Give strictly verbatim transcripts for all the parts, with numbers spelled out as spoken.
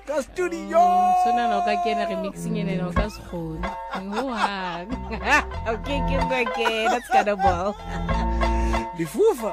ka studio sona no ka kena remixing ene no ka sekgone ho hang okay ke ba ke that's kind of ball difufa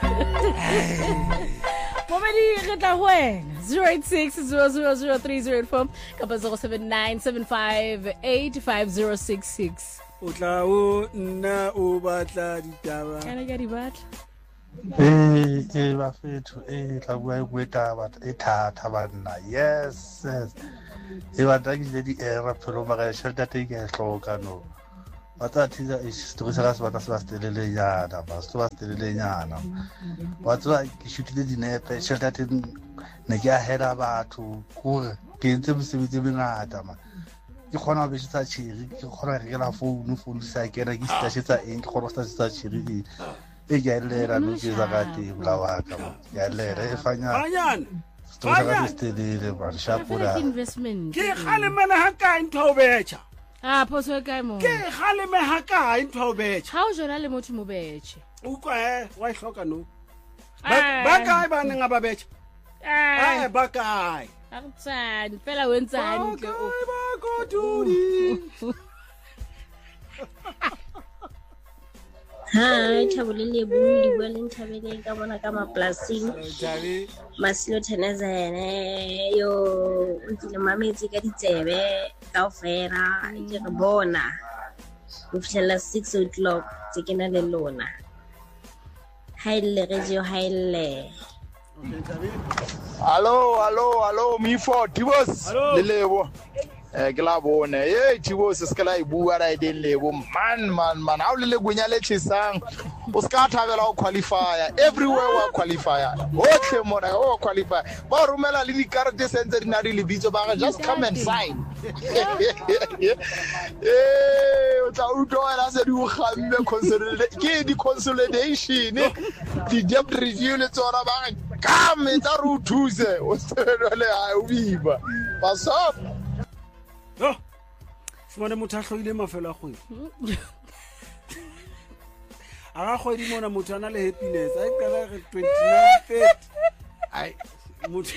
Momedi re tla ho wena zero eight six zero zero zero three zero eight four kapa zero seven nine seven five eight five zero six six o tla o nna o batla ditaba kana ka di batla Eh, eh, bafethu, eh, tla bua e bue taba e thata banna. Yes, yes. E batla ke le di era phelo mara shelter take e hloka no. Batla thiza e story sa se batla se ba stelele nyana, ba se ba stelele nyana. Batla ke shutile dinepe shelter take ne ke a hera batho kore ke ntse mosebetsi bengata ma. Ke khona be tsa tshiri, ke khona re la phone phone sa ke re ke sta tsa eng, ke khona sta tsa tshiri. E ya lera no ke za gati la wa ka ya lera e fanya banyana sto sa ga stelele ba shapura investment ke khale mena ha ka ntho betcha ah phoso e kae mo ke khale me ha ka ntho betcha ha o jona le motho mo betche o kwa he wa hloka no ba kae ba neng ba betcha eh ba kae a tsani fela wentsa hantle o ba go dudi Hi, Tabulele Buli, well in Tabele, Gabona Gama Plasing, Masilo Tenazene, yo, until Mammy Tigate, Gaufera, Jacobona, Ufella six o'clock, taking a lona. Haile Regio Haile. Hello, hello, hello, me for Tivos, Lelevo. Ke la bone eh Tibo se ska la ibua ra ide lebo man man man ha o le gunya le chisang o ska thabela o qualifier everywhere wa qualifier otle mona o qualifier ba rumela le di carte sense di na di lebitso ba just come and sign eh o tla o doela se di o gamme consolidation ke di consolidation di debt review le tsona ba come tsa ru thuse o se le ha o biba ba so Oh, fumane motho a hloile mafelo a kgwedi. A ga kgwedi mona motho ana le happiness. A qala re twenty-nine thirty. Ai, motho.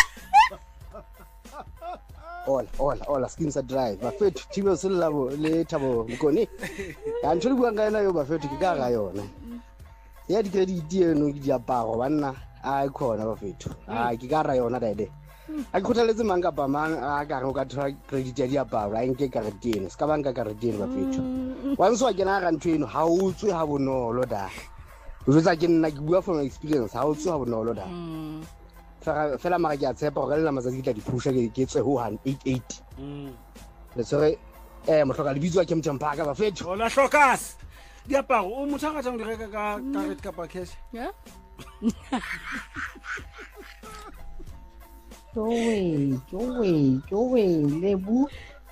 Ola, ola, ola, skin sa drive. Bafethu thibe se labo le Thabo Mkoni. Ya ntho le bua nga ena yo bafethu ke ka ga yona. Ya di credit eno di aparo banna a khona bafethu. A ke ka ra yona daide. A ke khotaletse mang ka ba mang a ka re o ka thola credit ya diaparo a nke ka re teng ska banka ka re teng bafethu wa ntse wa kena ga ntho eno ha o tswe ha bonolo da o jotsa ke nna ke bua from experience ha o tswe ha bonolo da fela fela mara ke a tshepa go le matsatsi tla di phusha ke ke tswe ho one eighty-eight le tsore eh mo hloka le bitswa ke mthampa ka bafethu o la hlokas diaparo o motho ga tsang di reka ka card ka pa cash ya Joey, Joey, Joey, lebu.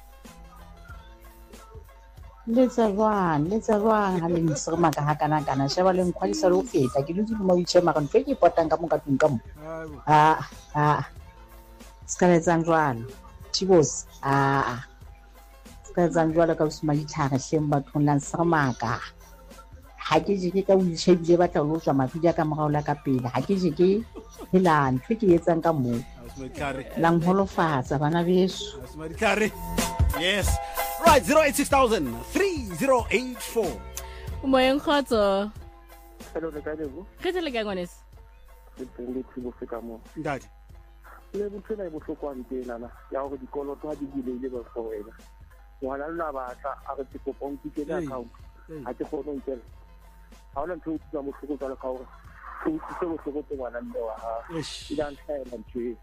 Letsa jwang, letsa jwang ha le ntshema ka ha kana kana sheba le nkhwalisa le ho feta ke dutse mo itshema ka ntwe ke potang ka mo ka tung ka mo. Ah, ah. Skaletsang jwalo. Tibos, ah. Skaletsang jwalo ka usuma ditlhare hleng bathong la nsermaka. Ha ke je ke ka o itshebile ba tla lo tswa mafidi ka morao la ka pele. Ha ke je ke hela ntwe ke etsang ka mo. Lang holofatsa bana beso. Yes. Right, zero eight six thousand three zero eight four. Moyeng khotso. Hello le ka lebo. Ke tele ka ngwanes. Ke teng le tsibo feka mo. Ndadi. Le botsela e bohlokwa ntena na. Ya hore dikoloto ha di bile ba foela. Ngwana la batla a re tikopo nkike le account. Ha ke kgone ho ntela. Ha ona ntho tsa bohloko tsa le ka hore o se o se go tswana mme wa ha. Ila ntshela ntwe.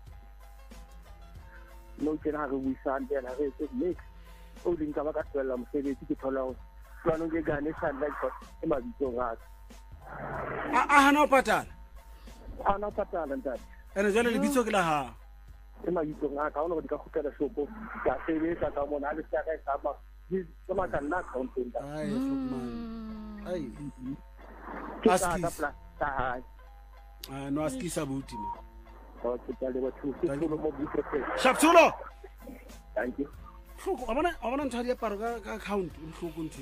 No ke na re buisana le na re se mix o leng ka ba ka tswela mosebetsi ke thola ho tswana ke gane sana like e mabitso ga a a hana o patala ana patala ntate ene jale le bitso ke la ha e mabitso ga ka ona di ka khutela shopo ka sebetsa ka mona le sa ka e saba di tsama ka nna account nta ai ai aski ta ah no aski sabuti mo okay tale ba thu ke mo mo bitso ke Shaptulo thank you hloko abana abana ntshwa di aparo ka account hloko ntse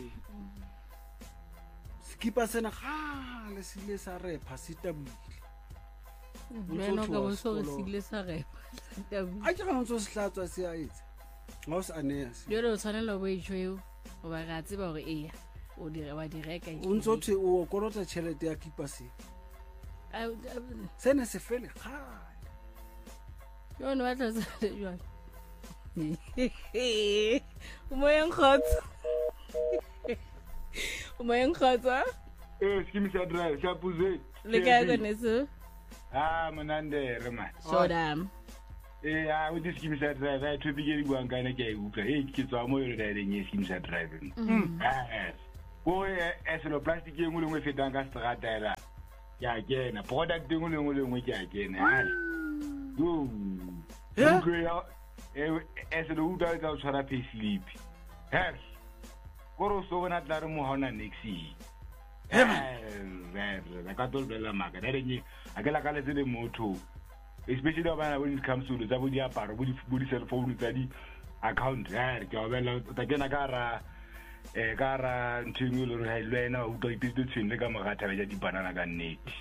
skipa sena ga le sile sa repa sita bile Bueno ka bo so sile sa repa a ke ga ntse se hlatswa se a etsa ga o se aneya se yo lo tshwanela bo itshweo o ba ga tseba gore eya o dire wa direka o ntse o the o kolota tšhelete ya kipa se sene se fele ga yo no batla se jwa o mo yang khotsa o mo yang khotsa eh skimi sa drive sa puze le ka go neso ah monande re man shodam eh ah o skimi sa drive ai to bigeli bua nkana ke uka eh ke tswa mo yo re re nye skimi sa drive ah o e se lo plastic engwe le ngwe fetang ka strata era ya kena product engwe le ngwe le ngwe ke ya kena ha yo ya eh ese lo uta ka tshwara pay slip ha koro so bona tla re mo hona next year eh la ka tol bela maka re nye akela ka le tsele motho especially when it comes to the tsa bo di aparo bo di cell phone tsa di account ha ke wa bela ta kena ka ra eh ka ra ntsheng lo re ha lwena o ka ipitse tsene ka magatha ya di banana ka nnete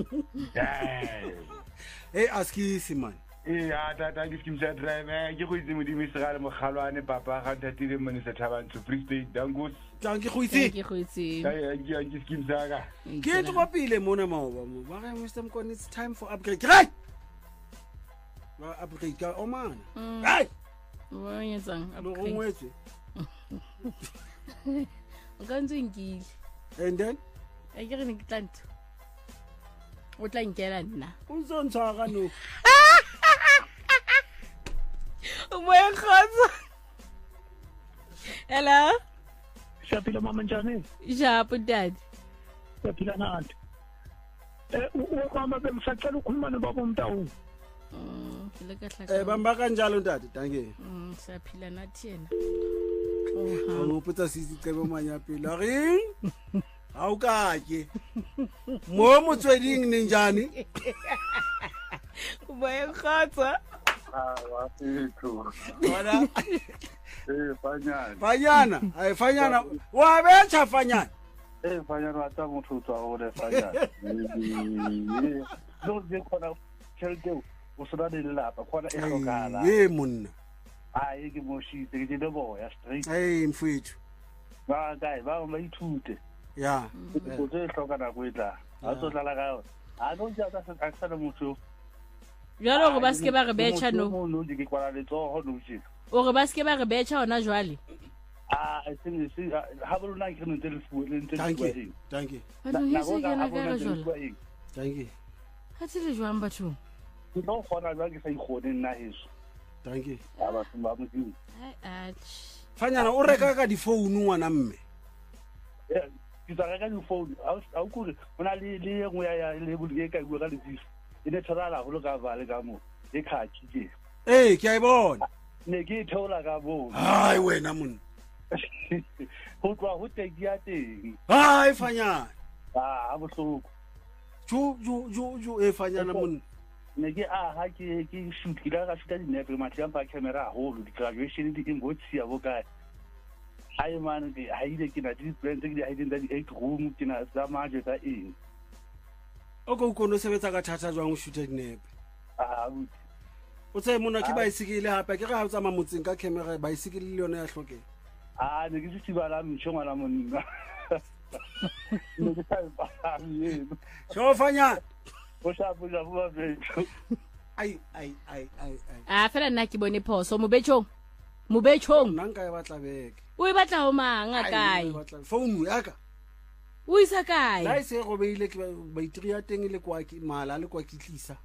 eh aski siman eh ata ta ke skimsa drive ke go itse modimo se gale mogalwane papa ga tatile mone se thabang to free state dangos tang ke go itse ke go itse ya ya ke skimsa ga ke tlo pile mona maoba mo ba ga Mister Mkoni it's time for upgrade right ba upgrade ka o mana hey wa yetsang lo ngwetse o ka ntse nkile and then a ke re ne ke tlanto o tla nkela nna o ntse ntshaka no o mo yang khotsa hello Siyaphila mama njani? Japo dad. Siyaphila nathi. Eh ukhamba bemsacela ukukhuluma nobaba Mtawu. Mm, phela kahle. Eh bamba kanjalo ntate, danke. Mm, siyaphila nathi yena. Oh, ngoputsa sisi cebo manya pela reng? Hau ka ke. Mo motsweding ne njani? O mo yang khotsa. Ah, wa sithu. Bona. Eh, fanyana. Fanyana, ai fanyana. Wa betha fanyana. Eh, fanyana wa tsa motho tswa o le fanyana. Eh, lo di khona tshelde o sona le lapa khona e hlokala. Eh, monna. Ai ke mo shi ke di lebo ya straight. Eh, mfethu. Ba kai ba mo ithute. Ya. Go tse hlokana go etla. A tlo tla ka. A no ja ka se ka sa motho. Jalo go ba ske ba re betcha no. Mo no di ke kwala le tso ho no tshi. O re ba ske ba re betcha ona jwale. Ah, I think see ha bo lona ke no tele fu le ntse Danke. Danke. Ba no hise ke na ka jwale. Danke. Ha tsile jwang batho. No khona ba ke sa ikgone nna heso. Danke. Aba tsumba mo di. Ai ach. Fanyana o reka ka di phone ngwana mme. Eh, ke tsa reka di phone. A o kule bona le le ngwe ya le bu ke ka bua ka le tsisi. Ine tsala go lo ka vale ka mo. E khathi ke. Eh, ke a bona. Ne ke thola ka bo. Hai wena monna. Ho twa ho tekia teng. Hai fanyana. Ah, a bohloko. Jo jo jo jo e fanyana monna. Ne ke a ha ke ke shoot ke la ka shoot di nepe ma tsampa camera holo di graduation di ingotsi ya bokae. Hai man di ha ile ke na di plan tse di ha ile di eight room ke na tsa maje ka eng. O go kono sebetsa ka thata jwang o shoot di nepe. Ah, o tse mona ke bicycle hape ke ga o tsama motseng ka camera bicycle le yona ya hlokeng. Ah, ne ke se tsibala mtshonga la monna. Ne ke sa ba mi. So fanya. O sa bula bua betho. Ai ai ai ai ai. Ah fela nna ke bone phoso mo betchong. Mo betchong nna nka e batla beke. O e batla ho manga kae? Phone ya ka. O isa kae? La ise go beile ke battery ya teng le kwa ke mala le kwa ke tlisa.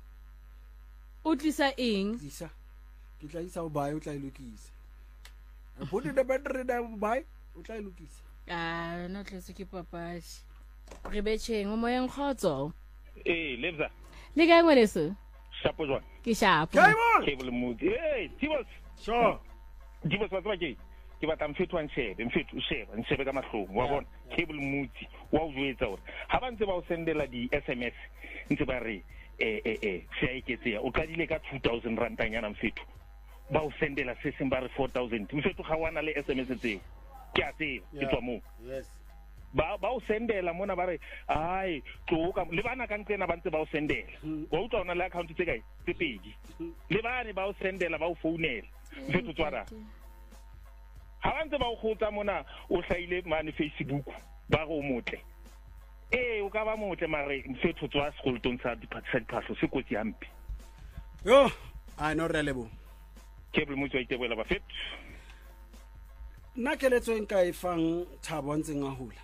O tlisa eng? Tlisa. Ke tla isa o bae o tla ilokisa. A put the battery down bae o tla ilokisa. Ah, no tletse ke papashi. Re betcheng o mo yang khotso. Eh, lebza. Le ka ngwe leso. Shapo jwa. Ke shapo. Cable mood. Eh, Tibos. Sure. Tibos wa tswa ke. Ke batla mfethu wa nshebe, mfethu sheba, nshebe ka mahlomo. Wa bona cable mood. Wa o jwetsa hore ha ba ntse ba o sendela di S M S ntse ba re eh eh eh sia iketseya o tladile ka two thousand rand nyana mfethu. Ba o sendela se seng ba re four thousand. Mfethu ga wana le S M S tseo. Ke a tseba ke tswa mo. Yes. ba ba o sendela mona ba re ai tloka le bana ka ntsena ba ntse ba o sendela wa utlwa ona le account tse kae tse pedi le bana ba o sendela ba o founela mfetho tswara ha ba ntse ba o khotsa mona o hlaile mane Facebook ba go motle eh o ka ba motle mare mfetho tswa sekolotong sa diphasa diphahlo se kotsi ampe yo a no re lebo ke ble motho a itebela ba fet nna keletso e nka e fang Thabo ntseng a hola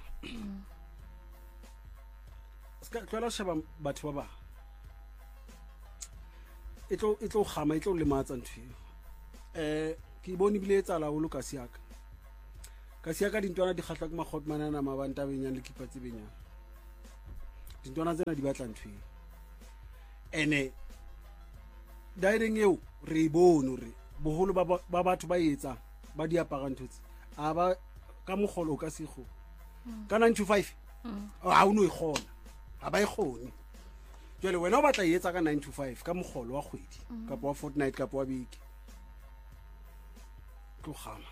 ska tlola sheba batho ba ba etlo etlo gama etlo le matsa ntwe eh ke bone bile etsala o loka siaka ka siaka dintwana di khatla ke magotmana na mabanta benyane le kipatse benyane dintwana tsena di batla ntwe ene daireng eo re bone re boholo ba batho ba etsa ba di apara ntotse aba ka mogolo ka sego ka nine to five a uno e khona aba e khone jole wena o batla etsa ka nine to five ka mogolo wa kgwedi ka wa fortnight ka wa beke tlo khama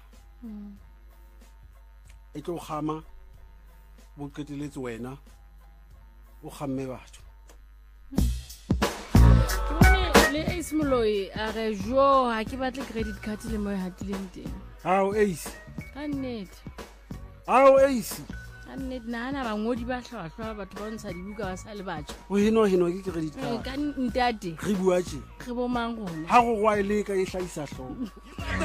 e tlo khama bo qeteletse wena o khamme batho le Ace Moloi a re jo ha ke batle credit card le mo hatileng teng hao Ace ka nnete hao Ace ka nnete nana ba ngodi ba hlwahlwa batho ba ntsha dibuka ba sa le batho o heno heno ke credit card ka ntate re bua tje re bo mang gona ha go gwa ile ka e hlaisa hlogo